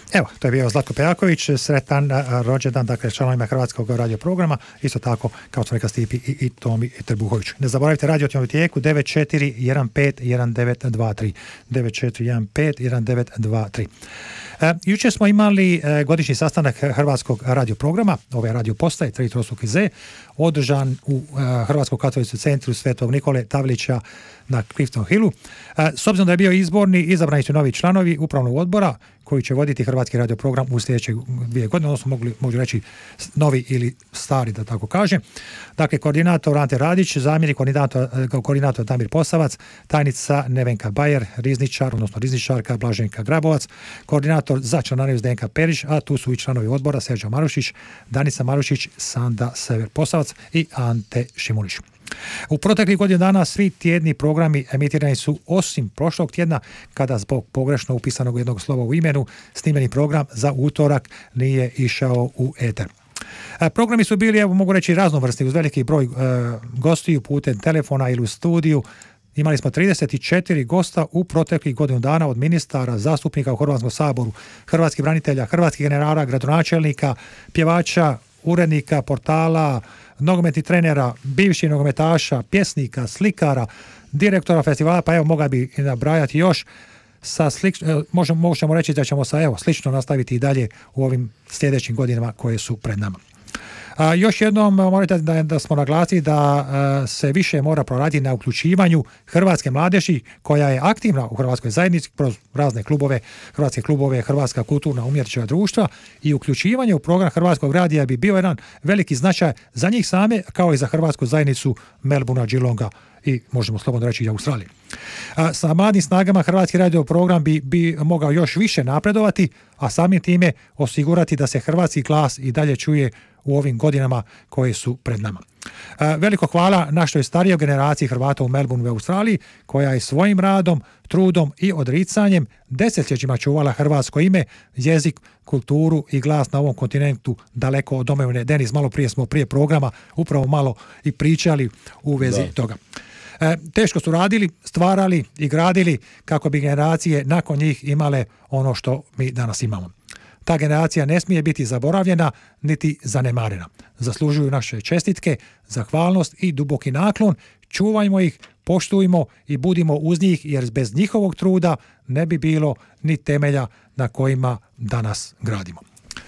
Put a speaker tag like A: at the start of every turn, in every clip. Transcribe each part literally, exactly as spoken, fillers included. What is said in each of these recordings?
A: Evo, to je bio Zlatko Pejaković, sretan rođendan, dakle, članovima Hrvatskog radio programa, isto tako, kao što rekla Stipi i, i Tomi Trbuhović. Ne zaboravite radio tijeku devet četiri jedan pet jedan devet dva tri, devet četiri jedan pet jedan devet dva tri. E, jučer smo imali e, godišnji sastanak Hrvatskog radio programa, ove radio postaje, tri trostruki Z, održan u e, Hrvatskom katoličkom centru Svetog Nikole Tavlića na Clifton Hillu. E, s obzirom da je bio izborni, izabrani su novi članovi upravnog odbora koji će voditi Hrvatski radio program u sljedeće dvije godine, odnosno mogli, mogu reći novi ili stari, da tako kažem. Dakle, koordinator Ante Radić, zamjenik koordinator, koordinator Damir Posavac, tajnica Nevenka Bajer, rizničar, odnosno rizničarka Blaženka Grabovac, koordinator za članariju Zdenka Perić, a tu su i članovi odbora Serđo Marušić, Danica Marušić, Sanda Sever Posavac i Ante Šimunić. U proteklih godinu dana svi tjedni programi emitirani su osim prošlog tjedna kada zbog pogrešno upisanog jednog slova u imenu snimljeni program za utorak nije išao u eter. E, programi su bili, evo mogu reći, raznovrsni uz veliki broj e, gostiju putem telefona ili u studiju. Imali smo trideset četiri gosta u proteklih godinu dana od ministara, zastupnika u Hrvatskom saboru, hrvatskih branitelja, hrvatskih generala, gradonačelnika, pjevača, urednika, portala, nogometnih trenera, bivših nogometaša, pjesnika, slikara, direktora festivala, pa evo mogla bi nabrajati još. Sa slik, možemo, možemo reći da ćemo sa evo slično nastaviti i dalje u ovim sljedećim godinama koje su pred nama. A, još jednom morate da, da smo naglasili da a, se više mora proraditi na uključivanju hrvatske mladeži koja je aktivna u hrvatskoj zajednici kroz razne klubove, hrvatske klubove, Hrvatska kulturna umjetnička društva, i uključivanje u program Hrvatskog radija bi bio jedan veliki značaj za njih same kao i za hrvatsku zajednicu Melbournea, Geelonga i možemo slobodno reći i Australije. A, sa mladim snagama Hrvatski radio program bi, bi mogao još više napredovati, a samim time osigurati da se hrvatski glas i dalje čuje u ovim godinama koje su pred nama. E, veliko hvala našoj starijoj generaciji Hrvata u Melbourneu u Australiji, koja je svojim radom, trudom i odricanjem desetljećima čuvala hrvatsko ime, jezik, kulturu i glas na ovom kontinentu daleko od domovine. Denis, malo prije smo prije programa upravo malo i pričali u vezi da. toga. E, teško su radili, stvarali i gradili kako bi generacije nakon njih imale ono što mi danas imamo. Ta generacija ne smije biti zaboravljena niti zanemarena. Zaslužuju naše čestitke, zahvalnost i duboki naklon. Čuvajmo ih, poštujmo i budimo uz njih, jer bez njihovog truda ne bi bilo ni temelja na kojima danas gradimo.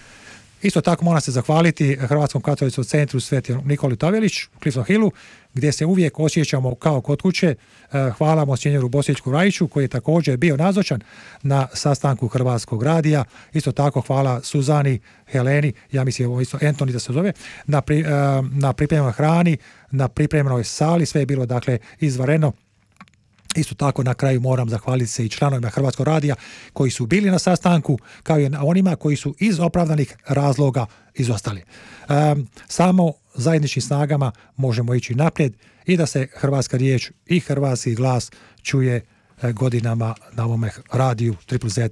A: Isto tako moram se zahvaliti Hrvatskom katoličkom centru Sveti Nikoli Tavelić u Clifton Hillu, gdje se uvijek osjećamo kao kod kuće. Hvala monsinjoru Bosjećku Rajiću koji je također bio nazočan na sastanku Hrvatskog radija. Isto tako hvala Suzani, Heleni, ja mislim ovo isto Antoni da se zove, na, pri, na pripremljenoj hrani, na pripremljenoj sali, sve je bilo dakle izvanredno. Isto tako na kraju moram zahvaliti se i članovima Hrvatskog radija koji su bili na sastanku, kao i onima koji su iz opravdanih razloga izostali. Um, samo zajedničkim snagama možemo ići naprijed i da se hrvatska riječ i hrvatski glas čuje godinama na ovome radiju Triple Z,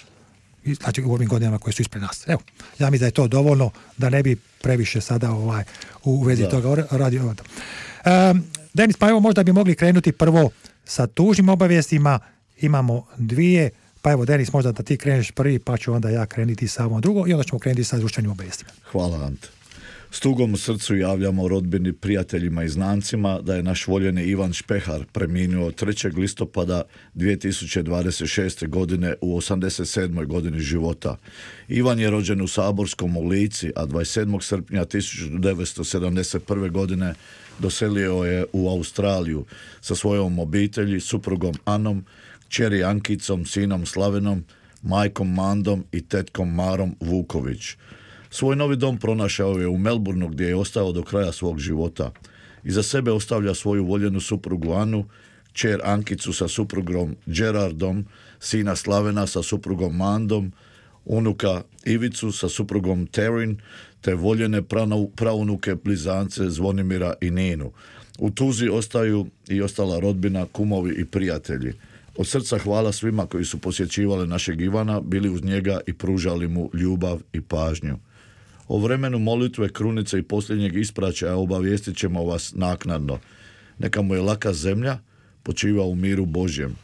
A: znači u ovim godinama koje su ispred nas. Evo, ja mislim da je to dovoljno da ne bi previše sada ovaj, u vezi da. toga radio. Um, Denis, pa evo možda bi mogli krenuti prvo sa tužnim obavijestima. Imamo dvije, pa evo Denis, možda da ti kreneš prvi, pa ću onda ja krenuti sa ovom drugo i onda ćemo krenuti sa društvenim obavijestima.
B: Hvala, Ante. S tugom u srcu javljamo rodbini, prijateljima i znancima da je naš voljeni Ivan Špehar preminuo trećeg listopada dvije tisuće dvadeset šeste. godine u osamdeset sedmoj godini života. Ivan je rođen u Saborskom u Lici, a dvadeset sedmog srpnja tisuću devetsto sedamdeset prve. godine doselio je u Australiju sa svojom obitelji, suprugom Anom, kćeri Ankicom, sinom Slavenom, majkom Mandom i tetkom Marom Vuković. Svoj novi dom pronašao je u Melbourneu gdje je ostao do kraja svog života. Iza sebe ostavlja svoju voljenu suprugu Anu, kćer Ankicu sa suprugom Gerardom, sina Slavena sa suprugom Mandom, unuka Ivicu sa suprugom Terin, te voljene praunuke blizance Zvonimira i Ninu. U tuzi ostaju i ostala rodbina, kumovi i prijatelji. Od srca hvala svima koji su posjećivali našeg Ivana, bili uz njega i pružali mu ljubav i pažnju. O vremenu molitve, krunice i posljednjeg ispraćaja obavijestit ćemo vas naknadno. Neka mu je laka zemlja, počiva u miru Božjem.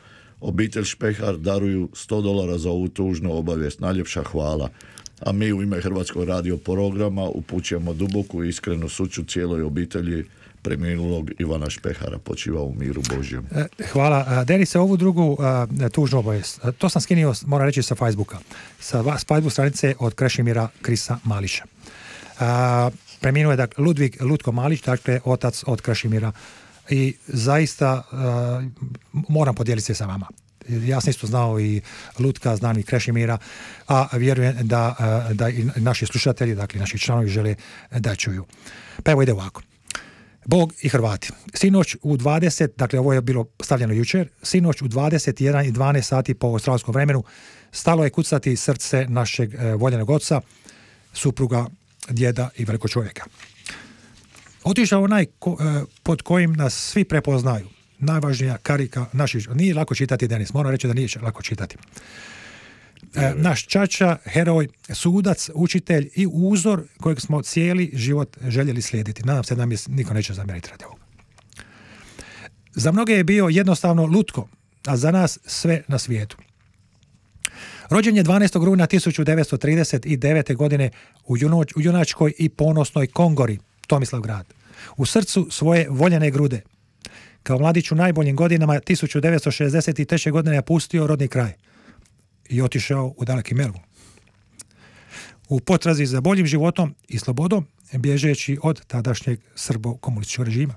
B: Obitelj Špehar daruju sto dolara za ovu tužnu obavijest. Najljepša hvala. A mi u ime Hrvatskog radio programa upućujemo duboku i iskrenu sućut cijeloj obitelji preminulog Ivana Špehara. Počiva u miru Božjem.
A: Hvala. Denise, ovu drugu tužnu obavijest. To sam skinio, moram reći, sa Facebooka. Sa Facebook stranice od Krešimira Krisa Malića. Preminuo je dakle, Ludvig Lutko Malić, dakle otac od Krešimira. I zaista moram podijeliti se sa vama. Ja sam isto znao i Lutka, znam i Krešimira, a vjerujem da, da i naši slušatelji, dakle naši članovi žele da čuju. Pa evo ide ovako. Bog i Hrvati. Sinoć u dvadeset, dakle ovo je bilo stavljeno jučer, sinoć u dvadeset jedan i dvanaest sati po australijskom vremenu stalo je kucati srce našeg voljenog oca, supruga, djeda i velikog čovjeka. Otišao onaj ko, pod kojim nas svi prepoznaju. Najvažnija karika naših... Nije lako čitati, Denis, moram reći da nije lako čitati. E, naš čača, heroj, sudac, učitelj i uzor kojeg smo cijeli život željeli slijediti. Nadam se da mi niko neće zamjeriti radi ovoga. Za mnoge je bio jednostavno Lutko, a za nas sve na svijetu. Rođen je dvanaestog rujna tisuću devetsto trideset devete. godine u, junoć, u junačkoj i ponosnoj Kongori, Tomislavgrad, u srcu svoje voljene grude. Kao mladić u najboljim godinama tisuću devetsto šezdeset treće. godine je pustio rodni kraj i otišao u daleki Melbourne. U potrazi za boljim životom i slobodom, bježeći od tadašnjeg srbo-komunističkog režima.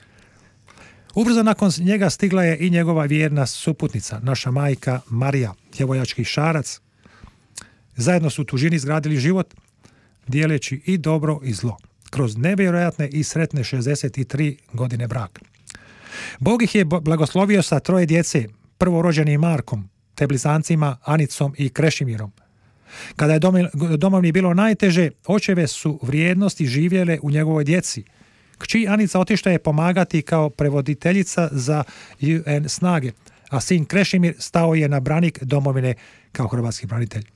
A: Ubrzo nakon njega stigla je i njegova vjerna suputnica, naša majka Marija, djevojački šarac. Zajedno su u tužini izgradili život, dijeleći i dobro i zlo, kroz nevjerojatne i sretne šezdeset tri godine braka. Bog ih je blagoslovio sa troje djece, prvorođenim Markom, te blizancima Anicom i Krešimirom. Kada je domovini bilo najteže, očeve su vrijednosti živjele u njegovoj djeci. Kći Anica otišla je pomagati kao prevoditeljica za U N snage, a sin Krešimir stao je na branik domovine kao hrvatski branitelj.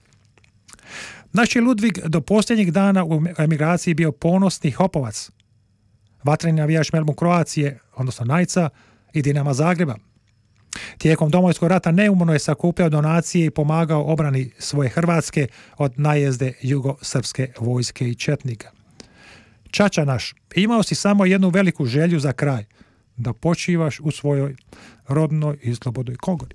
A: Naš je Ludvig do posljednjeg dana u emigraciji bio ponosni hopovac, vatreni navijač Melbourne Kroacije, odnosno Najca i Dinama Zagreba. Tijekom Domovinskog rata neumorno je sakupljao donacije i pomagao obrani svoje Hrvatske od najezde jugosrpske vojske i četnika. Čača naš, imao si samo jednu veliku želju za kraj, da počivaš u svojoj rodnoj i slobodnoj Kongori.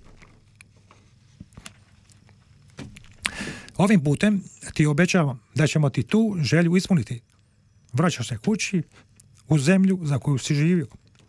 A: Ovim putem ti obećavam da ćemo ti tu želju ispuniti. Vraćaš se kući, u zemlju za koju si živio.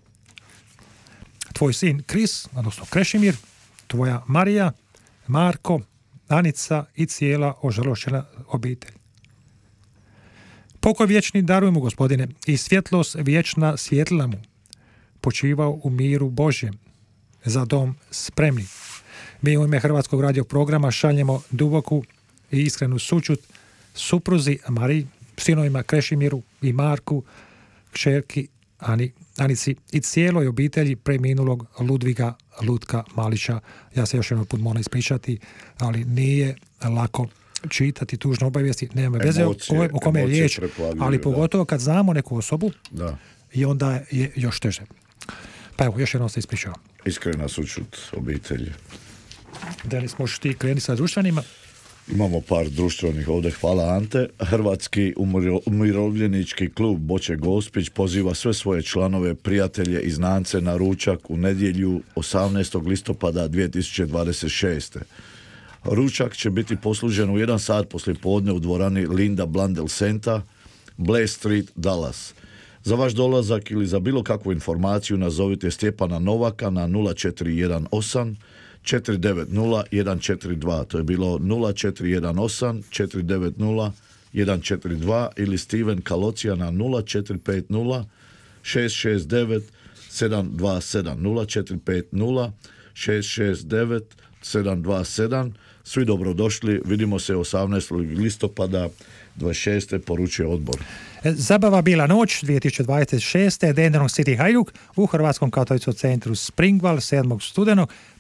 A: Tvoj sin Kris, odnosno Krešimir, tvoja Marija, Marko, Anica i cijela ožalošćena obitelj. Pokoj vječni daruj mu, Gospodine, i svjetlost vječna svjetlila mu. Počivao u miru Božjem. Za dom spremni. Mi u ime Hrvatskog radio programa šaljemo duboku i iskrenu sućut supruzi Mariji, sinovima Krešimiru i Marku, kćerki Ani, Anici i cijeloj obitelji preminulog Ludviga Lutka Malića. Ja se još jedan put moram ispričati, ali nije lako čitati tužne obavijesti, nema veze o kome je riječ, ali pogotovo kad znamo neku osobu, da. I onda je još teže. Pa evo, još jednom se ispričavam.
B: Iskrena sućut obitelji.
A: Denis, možeš ti kreni sa društvenima?
B: Imamo par društvenih ovdje, hvala Ante. Hrvatski umirovljenički klub Boče Gospić poziva sve svoje članove, prijatelje i znance na ručak u nedjelju osamnaestog listopada dvije tisuće dvadeset šeste. Ručak će biti poslužen u jedan sat poslije podne u dvorani Linda Blundell Center, Blair Street, Dallas. Za vaš dolazak ili za bilo kakvu informaciju nazovite Stjepana Novaka na nula četiri jedan osam četiri devet nula jedan četiri dva. To je bilo nula četiri jedan osam četiri devet nula jedan četiri dva ili Steven Kalocija na nula četiri pet nula šest šest devet sedam dva sedam nula četiri pet nula šest šest devet sedam dva sedam. Svi dobrodošli, vidimo se osamnaestog listopada dvadeset šeste. poručuje odbor.
A: Zabava bila noć dvije tisuće dvadeset šeste. Dendron City Hajduk u Hrvatskom katoličkom centru Springval sedmog studenog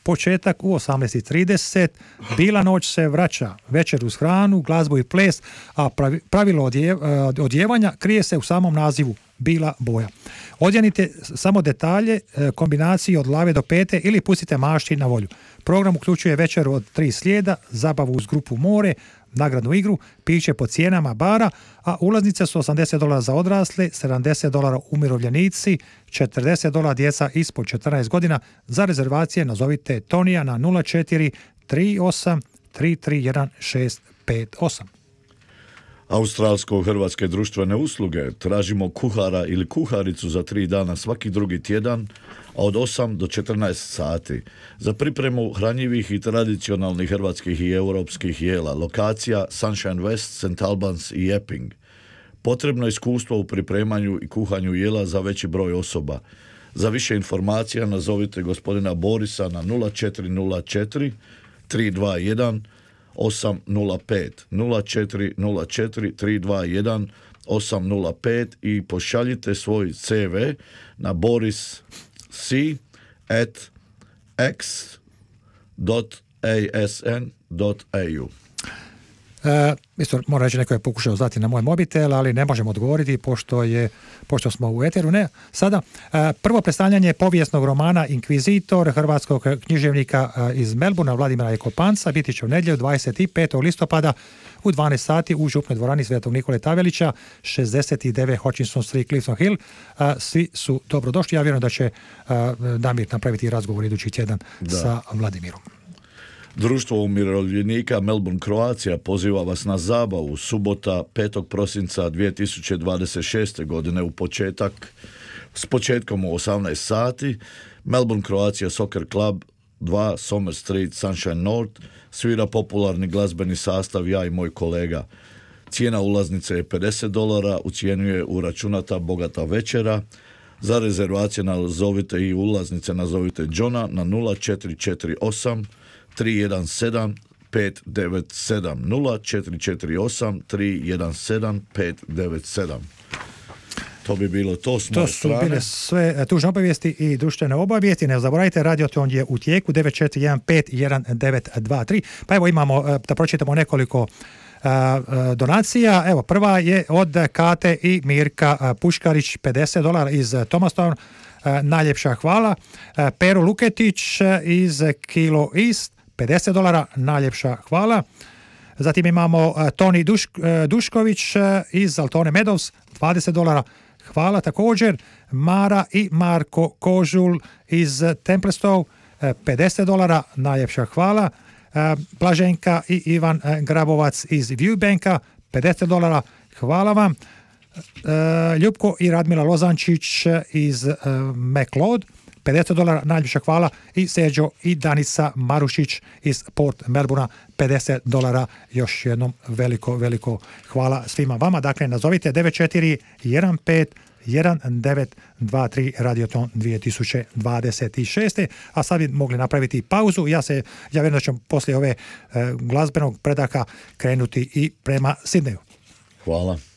A: početak u osamnaest i trideset, Bila noć se vraća, večer uz hranu, glazbu i ples, a pravi, pravilo odje, odjevanja krije se u samom nazivu Bila boja. Odjenite samo detalje, kombinaciji od glave do pete ili pustite mašti na volju. Program uključuje večer od tri slijeda, zabavu uz grupu More, nagradnu igru, piće po cijenama bara, a ulaznice su osamdeset dolara za odrasle, sedamdeset dolara umirovljenici, četrdeset dolara djeca ispod četrnaest godina. Za rezervacije nazovite Tonija na nula četiri tri osam tri tri jedan šest pet osam.
B: Australsko-hrvatske društvene usluge. Tražimo kuhara ili kuharicu za tri dana svaki drugi tjedan, a od osam do četrnaest sati. Za pripremu hranjivih i tradicionalnih hrvatskih i europskih jela. Lokacija Sunshine West, Saint Albans i Epping. Potrebno iskustvo u pripremanju i kuhanju jela za veći broj osoba. Za više informacija nazovite gospodina Borisa na nula četiri nula četiri tri dva jedan osam nula pet nula četiri nula četiri tri dva jedan osam nula pet i pošaljite svoj ce ve na boris c at x dot a s n dot a u.
A: E, isto moram reći, neko je pokušao zvati na moj mobitel, ali ne možemo odgovoriti pošto, je, pošto smo u eteru. Ne, sada, e, prvo predstavljanje povijesnog romana Inkvizitor hrvatskog književnika e, iz Melbourna Vladimira Jekopanca biti će u nedjelju dvadeset petog listopada u dvanaest sati u župnoj dvorani Svetog Nikole Tavelića, šezdeset devet Hutchinson Street, Clifton Hill. E, svi su dobrodošli. Ja vjerujem da će e, Damir napraviti razgovor idući tjedan da. sa Vladimirom.
B: Društvo umirovljenika Melbourne Croatia poziva vas na zabavu subota petog prosinca dvije tisuće dvadeset šeste. godine u početak s početkom u osamnaest sati. Melbourne Croatia Soccer Club dva Somers Street, Sunshine North svira popularni glazbeni sastav Ja i moj kolega. Cijena ulaznice je pedeset dolara, u cijenu je uračunata bogata večera. Za rezervacije nazovite i ulaznice nazovite Johna na nula četiri četiri osam tri jedan sedam pet devet sedam nula četiri četiri osam tri jedan sedam pet devet sedam. To bi bilo to s moje strane.
A: To su bile sve tužne obavijesti i društvene obavijesti. Ne zaboravite, Radioton je u tijeku devet četiri jedan pet jedan devet dva tri. Pa evo imamo, da pročitamo nekoliko donacija. Evo, prva je od Kate i Mirka Puškarić, pedeset dolara iz Thomastown. Najljepša hvala. Pero Luketić iz Kilo East, pedeset dolara, najljepša hvala. Zatim imamo Toni Duš, Dušković iz Altone Meadows, dvadeset dolara, hvala također. Mara i Marko Kožul iz Templestowe, pedeset dolara, najljepša hvala. Blaženka i Ivan Grabovac iz Viewbanka, pedeset dolara, hvala vam. Ljupko i Radmila Lozančić iz McLeod, pedeset dolara, najljepša hvala. I Seđo i Danica Marušić iz Port Melbourna, pedeset dolara, još jednom veliko, veliko hvala svima vama. Dakle, nazovite devet četiri jedan pet jedan devet dva tri Radioton dvije tisuće dvadeset šeste. A sad bi mogli napraviti pauzu. Ja se, ja vjerujem da ćemo poslije ove e, glazbenog predaha krenuti i prema Sidneju.
B: Hvala.